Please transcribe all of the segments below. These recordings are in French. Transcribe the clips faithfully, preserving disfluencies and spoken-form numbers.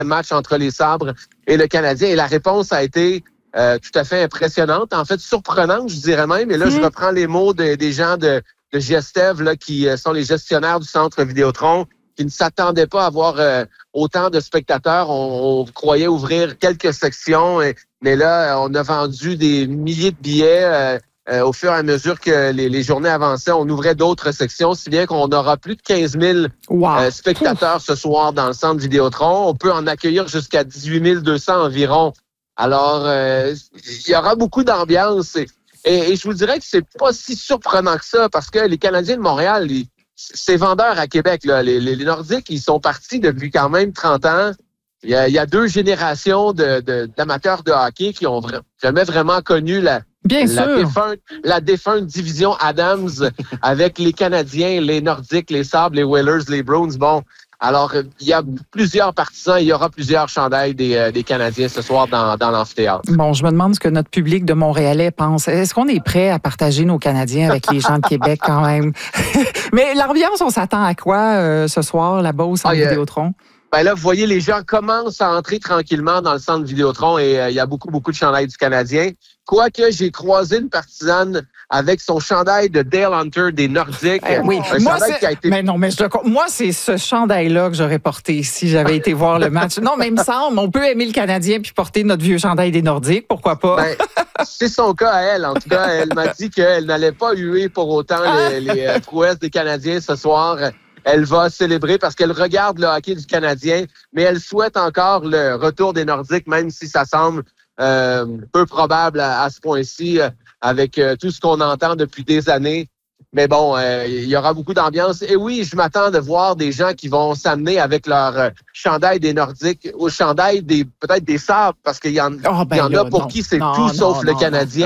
match entre les Sabres et le Canadien. Et la réponse a été euh, tout à fait impressionnante, en fait surprenante, je dirais même. Et là, mmh. je reprends les mots de, des gens de, de Gestev, là, qui sont les gestionnaires du centre Vidéotron, qui ne s'attendaient pas à avoir euh, autant de spectateurs. On, on croyait ouvrir quelques sections, et, mais là, on a vendu des milliers de billets. Euh, Euh, au fur et à mesure que les, les journées avançaient, on ouvrait d'autres sections, si bien qu'on aura plus de quinze mille wow. euh, spectateurs Ouf. ce soir dans le centre Vidéotron. On peut en accueillir jusqu'à dix-huit mille deux cents environ. Alors, euh, il y aura beaucoup d'ambiance. Et, et, et je vous dirais que c'est pas si surprenant que ça, parce que les Canadiens de Montréal, ils, c'est vendeur à Québec. Là. Les, les, les Nordiques, ils sont partis depuis quand même trente ans. Il y a, il y a deux générations de, de, d'amateurs de hockey qui ont vra- jamais vraiment connu la, Bien la, sûr. Défunte, la défunte division Adams avec les Canadiens, les Nordiques, les Sabres, les Whalers, les Bruins. Bon, alors, il y a plusieurs partisans, il y aura plusieurs chandails des, euh, des Canadiens ce soir dans, dans l'amphithéâtre. Bon, je me demande ce que notre public de Montréalais pense. Est-ce qu'on est prêt à partager nos Canadiens avec les gens de Québec quand même? Mais l'ambiance, on s'attend à quoi euh, ce soir là-bas au centre ah, Vidéotron? Ben là, vous voyez, les gens commencent à entrer tranquillement dans le centre Vidéotron et euh, il y a beaucoup, beaucoup de chandails du Canadien. Quoique, j'ai croisé une partisane avec son chandail de Dale Hunter des Nordiques. Euh, oui, un moi, chandail c'est... qui a été... mais non, mais je... moi, c'est ce chandail-là que j'aurais porté si j'avais été voir le match. Non, mais il me semble, on peut aimer le Canadien puis porter notre vieux chandail des Nordiques, pourquoi pas? Ben, c'est son cas à elle. En tout cas, elle m'a dit qu'elle n'allait pas huer pour autant les, les euh, prouesses des Canadiens ce soir. Elle va célébrer parce qu'elle regarde le hockey du Canadien, mais elle souhaite encore le retour des Nordiques, même si ça semble euh, peu probable à, à ce point-ci, euh, avec euh, tout ce qu'on entend depuis des années. Mais bon, euh, il y aura beaucoup d'ambiance. Et oui, je m'attends de voir des gens qui vont s'amener avec leur euh, chandail des Nordiques au chandail des peut-être des Sabres, parce qu'il y en, oh, ben il y en là, a pour non, qui c'est non, tout non, sauf non, le non, Canadien.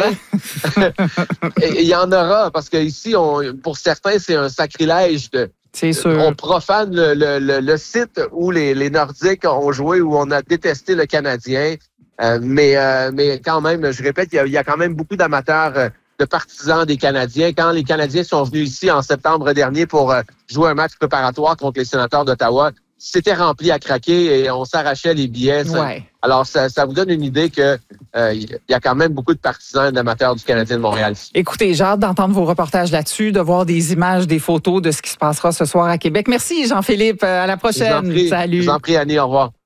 Et il y en aura, parce qu'ici, on, pour certains, c'est un sacrilège de... C'est sûr. On profane le, le, le, le site où les, les Nordiques ont joué, où on a détesté le Canadien. Euh, mais, euh, mais quand même, je répète, il y a, il y a quand même beaucoup d'amateurs, euh, de partisans des Canadiens. Quand les Canadiens sont venus ici en septembre dernier pour euh, jouer un match préparatoire contre les Sénateurs d'Ottawa, c'était rempli à craquer et on s'arrachait les billets. Ça, ouais. Alors, ça, ça vous donne une idée que euh, il y a quand même beaucoup de partisans et d'amateurs du Canadien de Montréal. Écoutez, j'ai hâte d'entendre vos reportages là-dessus, de voir des images, des photos de ce qui se passera ce soir à Québec. Merci, Jean-Philippe. À la prochaine. Je vous en prie. Salut. Je vous en prie, Annie. Au revoir.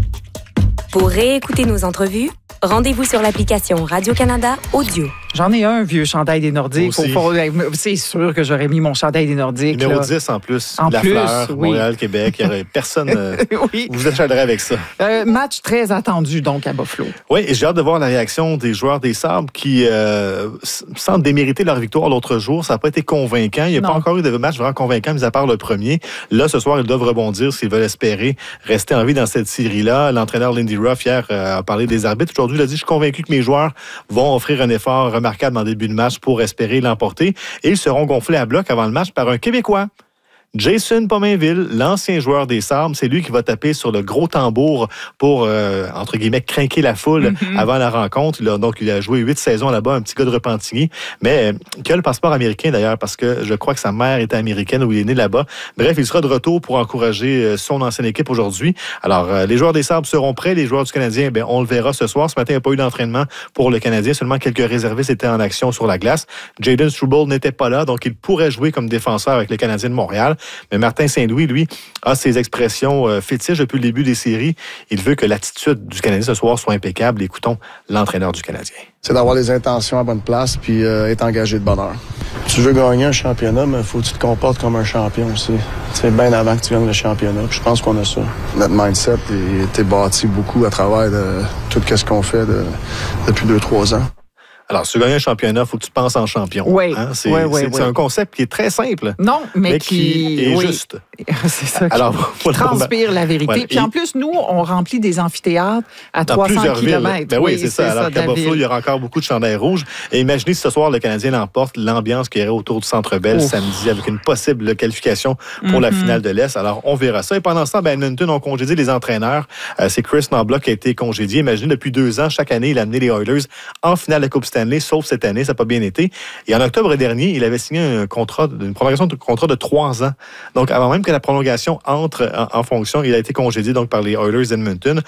Pour réécouter nos entrevues, rendez-vous sur l'application Radio-Canada Audio. J'en ai un vieux chandail des Nordiques. Au fond, c'est sûr que j'aurais mis mon chandail des Nordiques. Numéro là. dix en plus. En la plus, Fleur, oui. Montréal, Québec. Il n'y aurait personne euh, oui. vous achèterait avec ça. Euh, match très attendu donc à Buffalo. Oui, et j'ai hâte de voir la réaction des joueurs des Sabres qui euh, semblent démériter leur victoire l'autre jour. Ça n'a pas été convaincant. Il n'y a non. pas encore eu de match vraiment convaincant, mis à part le premier. Là, ce soir, ils doivent rebondir s'ils veulent espérer rester en vie dans cette série-là. L'entraîneur Lindy Ruff, hier, euh, a parlé des arbitres. Aujourd'hui, il a dit « Je suis convaincu que mes joueurs vont offrir un effort remarquable en début de match pour espérer l'emporter. Et ils seront gonflés à bloc avant le match par un Québécois. Jason Pominville, l'ancien joueur des Sabres, c'est lui qui va taper sur le gros tambour pour, euh, entre guillemets, craquer la foule mm-hmm. avant la rencontre. Il a, donc, il a joué huit saisons là-bas, un petit gars de Repentigny, mais euh, qui a le passeport américain d'ailleurs, parce que je crois que sa mère était américaine ou il est né là-bas. Bref, il sera de retour pour encourager euh, son ancienne équipe aujourd'hui. Alors, euh, les joueurs des Sabres seront prêts. Les joueurs du Canadien, ben, on le verra ce soir. Ce matin, il n'y a pas eu d'entraînement pour le Canadien. Seulement quelques réservistes étaient en action sur la glace. Jayden Struble n'était pas là, donc il pourrait jouer comme défenseur avec le Canadien de Montréal. Mais Martin Saint-Louis, lui, a ses expressions euh, fétiches depuis le début des séries. Il veut que l'attitude du Canadien ce soir soit impeccable. Écoutons l'entraîneur du Canadien. C'est d'avoir les intentions à bonne place puis euh, être engagé de bonne heure. Tu veux gagner un championnat, mais il faut que tu te comportes comme un champion aussi. C'est bien avant que tu gagnes le championnat. Puis je pense qu'on a ça. Notre mindset a été bâti beaucoup à travers de tout ce qu'on fait de, depuis deux, trois ans. Alors, si tu gagnes un championnat, il faut que tu penses en champion. Oui, hein? C'est, oui, oui, c'est, oui. c'est un concept qui est très simple. Non, mais, mais qui, qui est oui. juste. C'est ça qui Alors, transpire la vérité. Voilà. Puis en plus, nous, on remplit des amphithéâtres à dans trois cents kilomètres. Ben oui, oui, c'est, c'est ça. Alors qu'à Buffalo, il y aura encore beaucoup de chandails rouges. Et imaginez si ce soir, le Canadien l'emporte, l'ambiance qu'il y aurait autour du Centre Bell Ouf. samedi avec une possible qualification pour mm-hmm. la finale de l'Est. Alors, on verra ça. Et pendant ce temps, ben, Edmonton ont congédié les entraîneurs. Euh, c'est Chris Knoblauch qui a été congédié. Imaginez, depuis deux ans, chaque année, il a amené les Oilers en finale de la Coupe Stanley, sauf cette année, ça n'a pas bien été. Et en octobre dernier, il avait signé un contrat, une prolongation de contrat de trois ans. Donc, avant même que la prolongation entre en, en fonction, il a été congédié donc par les Oilers d'Edmonton.